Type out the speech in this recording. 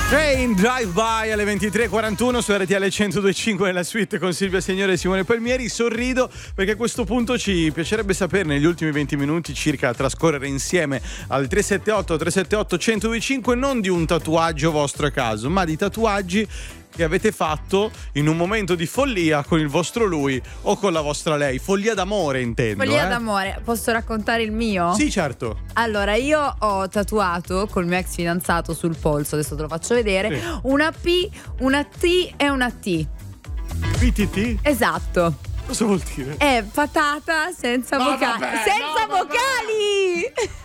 Train Drive By alle 23:41 su RTL 102.5 nella suite con Silvia Signore e Simone Palmieri. Sorrido perché a questo punto ci piacerebbe sapere negli ultimi 20 minuti circa a trascorrere insieme al 378 1025 non di un tatuaggio vostro a caso, ma di tatuaggi che avete fatto in un momento di follia con il vostro lui o con la vostra lei. Follia d'amore, intendo. Follia d'amore. Posso raccontare il mio? Sì, certo. Allora, io ho tatuato col mio ex fidanzato sul polso, adesso te lo faccio vedere, Sì. una P, una T e una T. PTT? Esatto. Cosa vuol dire? È patata senza No, vocali. vabbè, Senza no, vabbè. vocali!